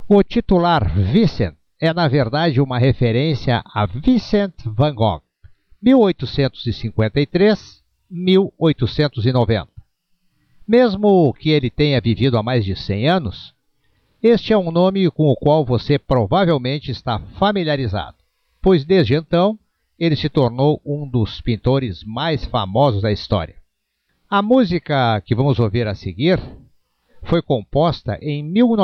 O titular Vincent é, na verdade, uma referência a Vincent van Gogh, 1853-1890. Mesmo que ele tenha vivido há mais de 100 anos, este é um nome com o qual você provavelmente está familiarizado, pois desde então ele se tornou um dos pintores mais famosos da história. A música que vamos ouvir a seguir foi composta em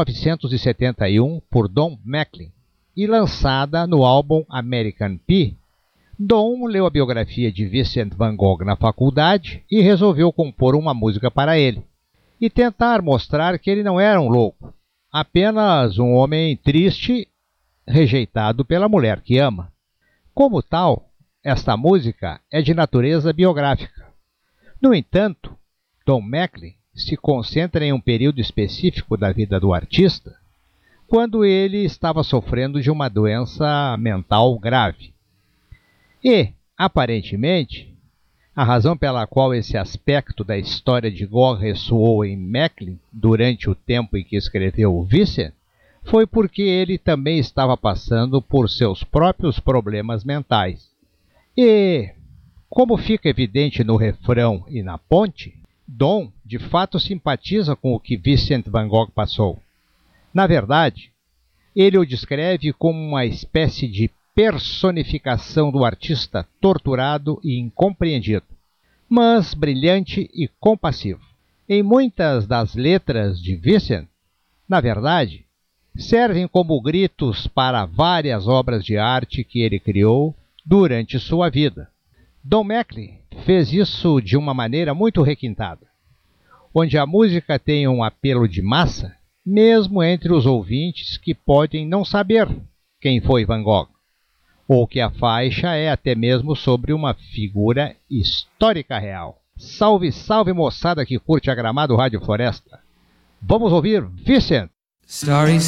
1971 por Don McLean e lançada no álbum American Pie. Don leu a biografia de Vincent van Gogh na faculdade e resolveu compor uma música para ele e tentar mostrar que ele não era um louco, apenas um homem triste, rejeitado pela mulher que ama. Como tal, esta música é de natureza biográfica. No entanto, Don McLean se concentra em um período específico da vida do artista, quando ele estava sofrendo de uma doença mental grave. E, aparentemente, a razão pela qual esse aspecto da história de Gogh ressoou em McLean durante o tempo em que escreveu o Vincent foi porque ele também estava passando por seus próprios problemas mentais. E, como fica evidente no refrão e na ponte, Don, de fato, simpatiza com o que Vincent van Gogh passou. Na verdade, ele o descreve como uma espécie de personificação do artista torturado e incompreendido, mas brilhante e compassivo. Em muitas das letras de Vincent, na verdade, servem como gritos para várias obras de arte que ele criou durante sua vida. Don McLean fez isso de uma maneira muito requintada, onde a música tem um apelo de massa, mesmo entre os ouvintes que podem não saber quem foi Van Gogh, ou que a faixa é até mesmo sobre uma figura histórica real. Salve, salve, moçada que curte a Gramado Rádio Floresta. Vamos ouvir Vincent. Starry